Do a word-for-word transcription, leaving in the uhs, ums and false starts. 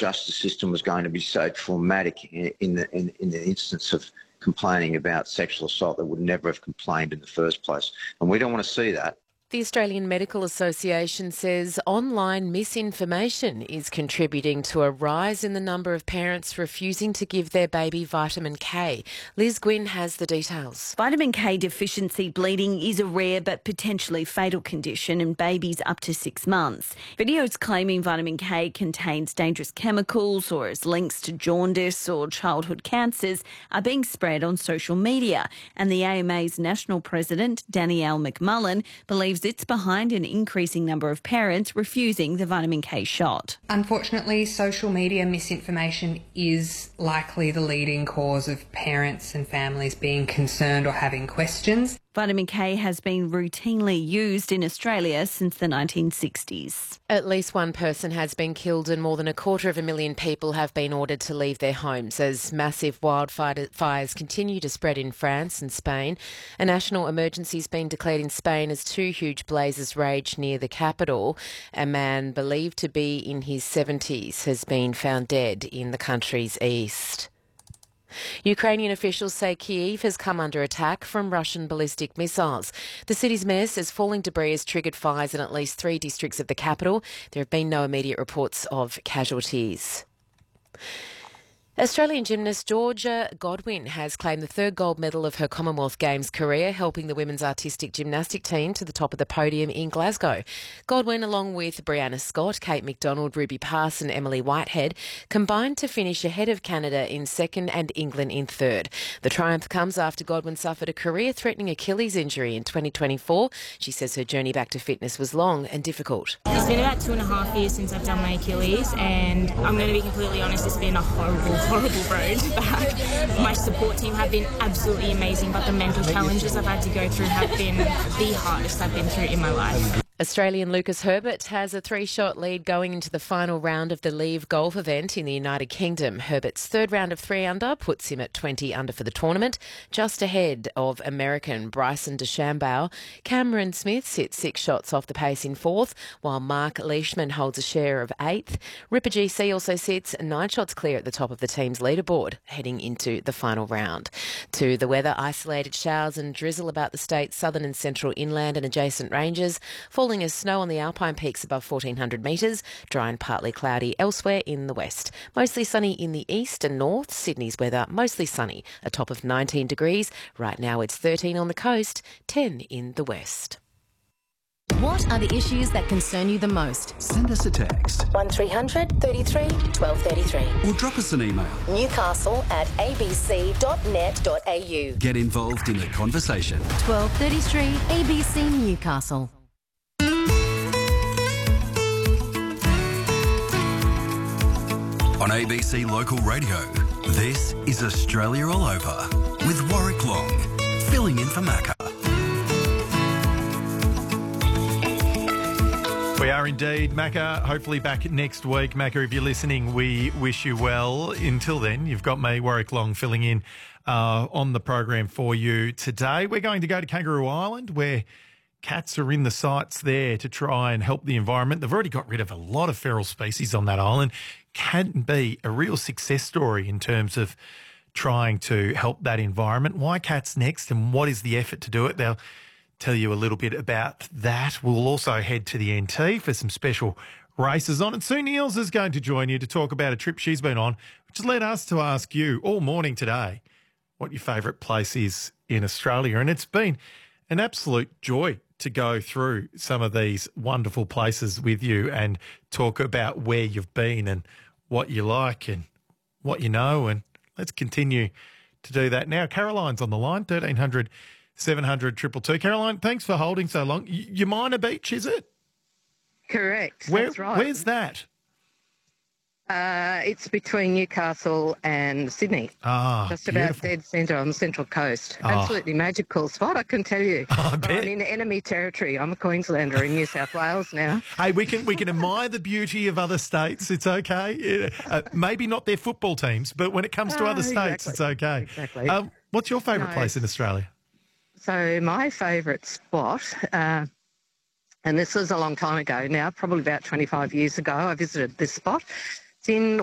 justice system was going to be so traumatic in, in, the, in, in the instance of complaining about sexual assault that would never have complained in the first place. And we don't want to see that. The Australian Medical Association says online misinformation is contributing to a rise in the number of parents refusing to give their baby vitamin K. Liz Gwynn has the details. Vitamin K deficiency bleeding is a rare but potentially fatal condition in babies up to six months. Videos claiming vitamin K contains dangerous chemicals or has links to jaundice or childhood cancers are being spread on social media. And the A M A's national president, Danielle McMullen, believes it's behind an increasing number of parents refusing the vitamin K shot. Unfortunately, social media misinformation is likely the leading cause of parents and families being concerned or having questions. Vitamin K has been routinely used in Australia since the nineteen sixties. At least one person has been killed and more than a quarter of a million people have been ordered to leave their homes as massive wildfires continue to spread in France and Spain. A national emergency has been declared in Spain as two huge blazes rage near the capital. A man believed to be in his seventies has been found dead in the country's east. Ukrainian officials say Kyiv has come under attack from Russian ballistic missiles. The city's mayor says falling debris has triggered fires in at least three districts of the capital. There have been no immediate reports of casualties. Australian gymnast Georgia Godwin has claimed the third gold medal of her Commonwealth Games career, helping the women's artistic gymnastic team to the top of the podium in Glasgow. Godwin, along with Brianna Scott, Kate McDonald, Ruby Pass and Emily Whitehead, combined to finish ahead of Canada in second and England in third. The triumph comes after Godwin suffered a career-threatening Achilles injury in twenty twenty-four. She says her journey back to fitness was long and difficult. It's been about two and a half years since I've done my Achilles, and I'm going to be completely honest, it's been a horrible horrible road back. My support team have been absolutely amazing, but the mental challenges I've had to go through have been the hardest I've been through in my life. Australian Lucas Herbert has a three-shot lead going into the final round of the Leave Golf event in the United Kingdom. Herbert's third round of three under puts him at twenty under for the tournament, just ahead of American Bryson DeChambeau. Cameron Smith sits six shots off the pace in fourth, while Mark Leishman holds a share of eighth. Ripper G C also sits nine shots clear at the top of the team's leaderboard, heading into the final round. To the weather, isolated showers and drizzle about the state's southern and central inland and adjacent ranges. Falling as snow on the alpine peaks above fourteen hundred metres, dry and partly cloudy elsewhere in the west. Mostly sunny in the east and north. Sydney's weather mostly sunny, a top of nineteen degrees. Right now it's thirteen on the coast, ten in the west. What are the issues that concern you the most? Send us a text. one three hundred thirty-three twelve thirty-three. Or drop us an email. Newcastle at a b c dot net dot a u. Get involved in the conversation. twelve thirty-three A B C Newcastle. On A B C Local Radio, this is Australia All Over with Warwick Long, filling in for Macca. We are indeed, Macca. Hopefully back next week. Macca, if you're listening, we wish you well. Until then, you've got me, Warwick Long, filling in uh, on the program for you today. We're going to go to Kangaroo Island, where cats are in the sights there to try and help the environment. They've already got rid of a lot of feral species on that island. Can be a real success story in terms of trying to help that environment. Why cats next, and what is the effort to do it? They'll tell you a little bit about that. We'll also head to the N T for some special races on. And Sue Neils is going to join you to talk about a trip she's been on, which has led us to ask you all morning today what your favourite place is in Australia. And it's been an absolute joy to go through some of these wonderful places with you and talk about where you've been and what you like and what you know. And let's continue to do that now. Caroline's on the line, thirteen hundred, seven hundred, two two two. Caroline, thanks for holding so long. Y- Umina Beach, is it? Correct, Where, that's right. Where's that? Uh, it's between Newcastle and Sydney. Ah, Just about beautiful. dead centre on the Central Coast. Oh. Absolutely magical spot, I can tell you. I bet. I'm in enemy territory. I'm a Queenslander in New South Wales now. Hey, we can we can admire the beauty of other states. It's okay. Uh, maybe not their football teams, but when it comes to Oh, other states, exactly. it's okay. Exactly. Um, what's your favourite No, place in Australia? So my favourite spot, uh, and this was a long time ago now, probably about twenty-five years ago, I visited this spot. It's in